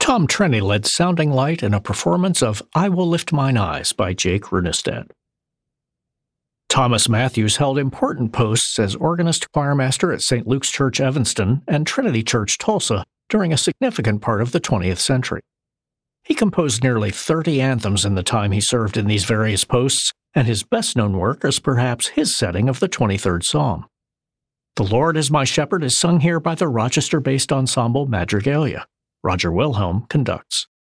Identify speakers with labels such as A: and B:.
A: Tom Trenny led Sounding Light in a performance of I Will Lift Mine Eyes by Jake Runestad. Thomas Matthews held important posts as organist choirmaster at St. Luke's Church Evanston and Trinity Church Tulsa during a significant part of the 20th century. He composed nearly 30 anthems in the time he served in these various posts, and his best-known work is perhaps his setting of the 23rd Psalm. The Lord is My Shepherd is sung here by the Rochester-based ensemble Madrigalia. Roger Wilhelm conducts.